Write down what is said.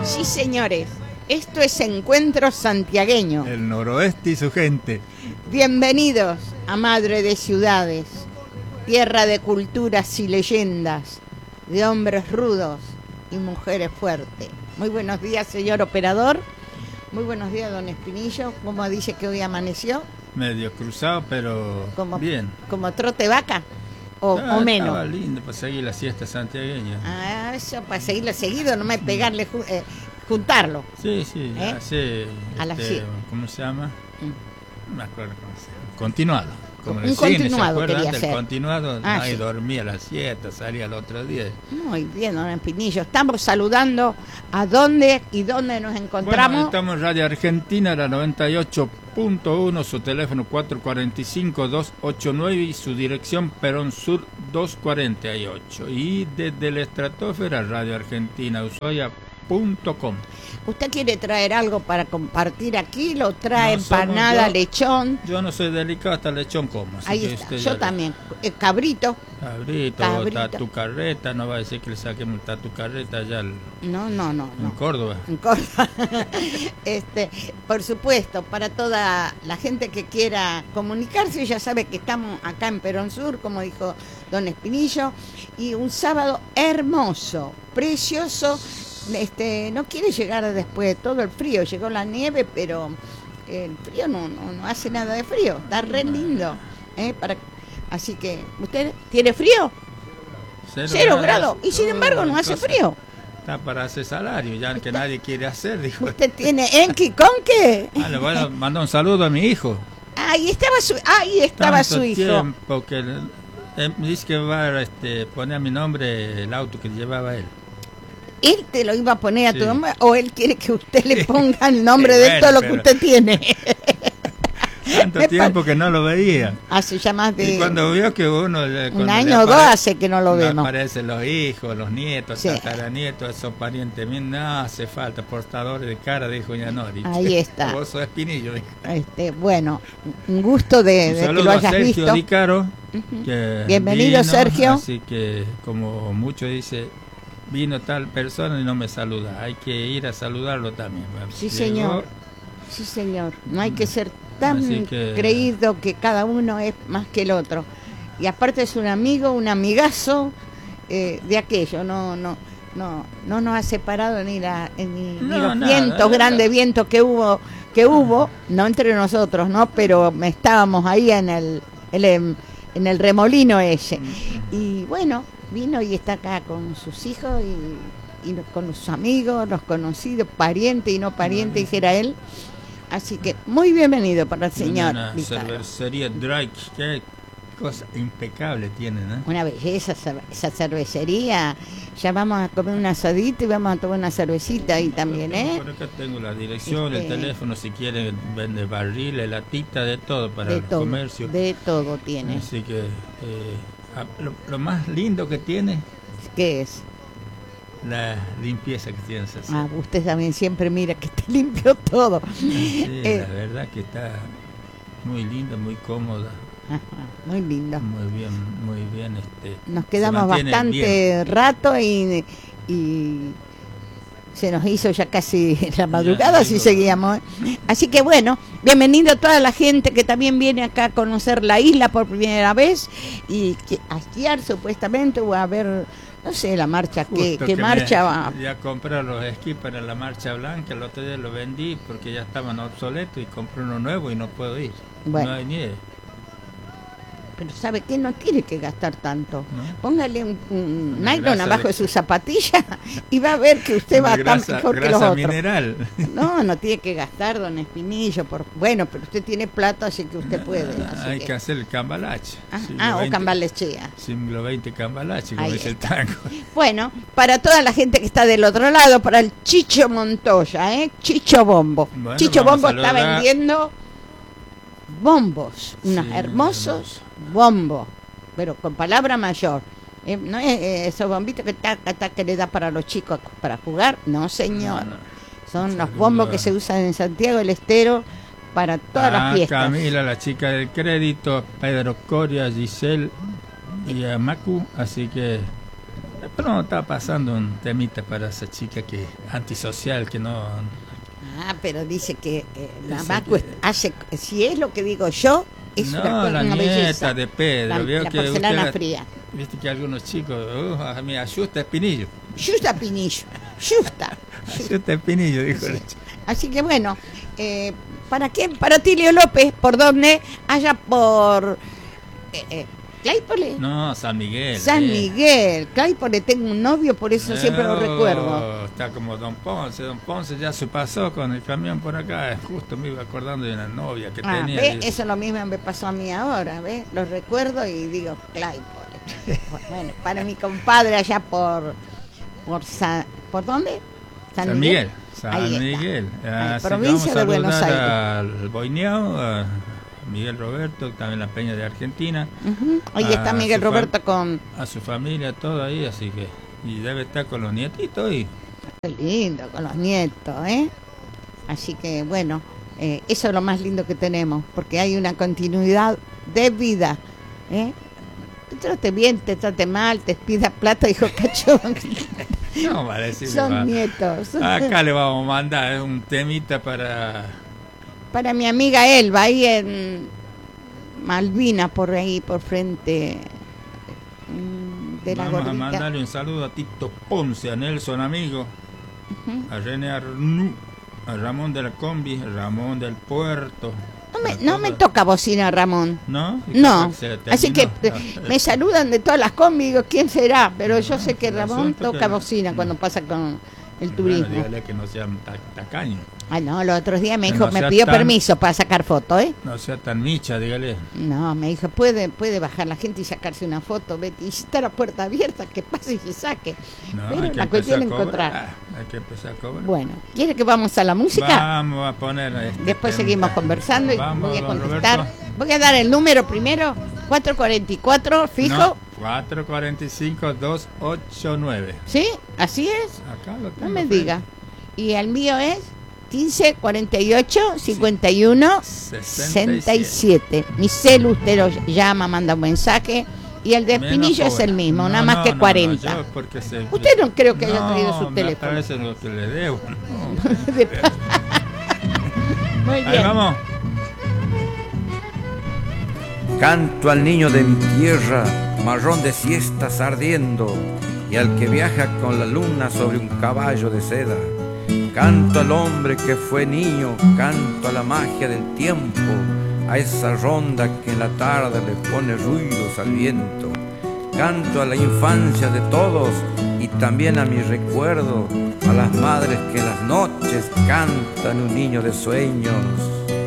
Sí, señores, esto es Encuentro Santiagueño. El noroeste y su gente. Bienvenidos a Madre de Ciudades, tierra de culturas y leyendas, de hombres rudos y mujeres fuertes. Muy buenos días, señor operador. Muy buenos días, don Espinillo. ¿Cómo dice que hoy amaneció? Medio cruzado, pero bien. ¿Como trote vaca? ¿O menos? Estaba lindo para seguir la siesta santiagueña. Ah, eso para seguirlo seguido, no me pegarle, juntarlo. Sí, sí, a las 7. ¿Cómo se llama? No me acuerdo cómo se llama. Continuado. Como un continuado quería hacer. Continuado, ahí sí. Dormía a las 7, salía el otro día. Muy bien, don Espinillo. Estamos saludando a dónde nos encontramos. Bueno, estamos en Radio Argentina, la 98.1, su teléfono 445-289 y su dirección Perón Sur 248. Y desde la estratosfera, Radio Argentina, Ushuaia.com. ¿Usted quiere traer algo para compartir aquí? ¿Lo trae empanada, lechón? Yo no soy delicado, hasta lechón como. Ahí está, yo también. Cabrito. Cabrito, tatu carreta, no va a decir que le saquemos tatu carreta allá. No. En Córdoba. En Córdoba. Por supuesto, para toda la gente que quiera comunicarse, ya sabe que estamos acá en Perón Sur, como dijo don Espinillo, y un sábado hermoso, precioso. No quiere llegar después de todo el frío, llegó la nieve, pero el frío no hace nada de frío, está re lindo, así que, ¿usted tiene frío? 0 grados, y sin embargo no hace frío. Está para hacer salario, ya que nadie quiere hacer, dijo. ¿Usted tiene Enki con qué? Le voy a mandar un saludo a mi hijo. Ahí estaba su hijo. Tiempo que dice que va a poner a mi nombre el auto que llevaba él. ¿Él te lo iba a poner a tu nombre o él quiere que usted le ponga el nombre de todo lo que usted tiene? Tanto tiempo que no lo veía. Hace ya más de... Y cuando vio que uno... Un año o dos hace que no lo vemos. Aparecen los hijos, los nietos, tataranietos, esos parientes míos. No hace falta, portadores de cara, dijo Yanori. Ahí está. Vos sos Espinillo. Bueno, un gusto de que lo hayas visto. Sergio Di Caro, que bienvenido, vino, Sergio. Así que, como mucho dice... Vino tal persona y no me saluda. Hay que ir a saludarlo también. Sí, señor. Sí, señor. No hay que ser tan creído que cada uno es más que el otro. Y aparte es un amigo, un amigazo de aquello. No nos ha separado ni los vientos, grandes vientos que hubo, no entre nosotros, ¿no? Pero estábamos ahí en el remolino ese. Y bueno, vino y está acá con sus hijos y con sus amigos, los conocidos, parientes y no parientes, dijera él. Así que muy bienvenido para el señor. Una cervecería Drake, qué cosa impecable tienen, ¿eh? Una belleza esa cervecería. Ya vamos a comer un asadito y vamos a tomar una cervecita ahí también, Por acá tengo la dirección, el teléfono, si quieren vende barriles, latita, de todo para el comercio. De todo tiene. Así que lo más lindo que tiene... ¿Qué es? La limpieza que tiene. Usted también siempre mira que esté limpio todo. Sí, la verdad que está muy linda, muy cómoda. Ajá, muy lindo. Muy bien. Nos quedamos bastante rato y se nos hizo ya casi la madrugada, si seguíamos. Así que bueno, bienvenido a toda la gente que también viene acá a conocer la isla por primera vez y a esquiar supuestamente o a ver, no sé, la marcha, ¿qué marcha va? Ya compré los esquís para la marcha blanca, el otro día lo vendí porque ya estaban obsoletos y compré uno nuevo y no puedo ir. Bueno. No hay nieve. Pero ¿sabe qué? No tiene que gastar tanto. ¿No? Póngale un nylon abajo de su zapatilla y va a ver que usted va a estar mejor que los otros. Mineral. No tiene que gastar, don Espinillo. Bueno, pero usted tiene plata, así que usted puede. Hay que hacer el cambalache. O cambalechea. Siglo XX cambalache, como dice el tango. Bueno, para toda la gente que está del otro lado, para el Chicho Montoya, Chicho Bombo. Bueno, Chicho Bombo está vendiendo bombos, unos hermosos bombos, pero con palabra mayor. No es esos bombitos que le da para los chicos para jugar, no señor. Son los bombos que se usan en Santiago del Estero para todas las fiestas. Camila, la chica del crédito, Pedro Coria, Giselle y a Macu, así que No, estaba pasando un temita para esa chica que antisocial, que no... Ah, pero dice que la Macu hace, si es lo que digo yo, es la una nieta belleza. de Pedro. La porcelana fría. Viste que algunos chicos, a mí asusta Espinillo. Justa Pinillo, justa. Asusta Espinillo, dijo. Sí. Así que bueno, ¿para qué? Para Tilio López, ¿por dónde? Allá por... ¿Claypole? No, San Miguel. San Miguel. Claypole, tengo un novio, por eso siempre lo recuerdo. Está como Don Ponce. Don Ponce ya se pasó con el camión por acá. Justo me iba acordando de una novia que tenía. ¿Ve? Eso lo mismo me pasó a mí ahora, ¿ves? Lo recuerdo y digo, Claypole. Bueno, para mi compadre allá ¿por dónde? San Miguel. San Miguel. Provincia de Buenos Aires. Al Boineao, Miguel Roberto, también la Peña de Argentina. Ahí está Miguel Roberto con... A su familia, todo ahí, así que... Y debe estar con los nietitos y... Qué lindo, con los nietos, ¿eh? Así que, bueno, eso es lo más lindo que tenemos, porque hay una continuidad de vida, ¿eh? Te trate bien, te trate mal, te pida plata, dijo Cacho. No, va a decir son nietos. Acá le vamos a mandar un temita para mi amiga Elba, ahí en Malvina, por ahí, por frente de la Vamos Gordita. A mandarle un saludo a Tito Ponce, a Nelson Amigo, a René Arnú, a Ramón de la Combi, a Ramón del Puerto. No me toca bocina, Ramón. ¿No? No. Así que me saludan de todas las combis, digo, ¿quién será? Pero yo sé que Ramón toca bocina cuando pasa con el turismo. Bueno, dígale que no sean tacaños. Ah, no, los otros días me dijo, me pidió permiso para sacar foto, ¿eh? No sea tan micha, dígale. No, me dijo, puede bajar la gente y sacarse una foto, Betty. Y si está la puerta abierta, que pase y se saque. No, pero la cuestión es encontrar. Hay que empezar a cobrar. Bueno, ¿quiere que vamos a la música? Vamos a poner... Después seguimos conversando y vamos, voy a contestar. Roberto. Voy a dar el número primero, 444, fijo. No, 445-289. ¿Sí? ¿Así es? Acá lo tengo. No me diga. Y el mío es 1548-51-67. Mi celu usted lo llama, manda un mensaje. Y el de Espinillo es el mismo, nada más que 40. Usted no creo que haya traído su teléfono. No, es lo que le debo. Muy bien. Ahí vamos. Canto al niño de mi tierra, marrón de siestas ardiendo, y al que viaja con la luna sobre un caballo de seda. Canto al hombre que fue niño, canto a la magia del tiempo, a esa ronda que en la tarde le pone ruidos al viento. Canto a la infancia de todos y también a mi recuerdo, a las madres que en las noches cantan un niño de sueños.